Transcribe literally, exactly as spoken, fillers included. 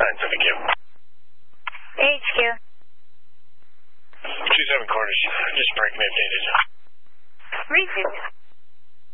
nine seven Q. H Q. Two seven quarters. Just breaking updated. Read it.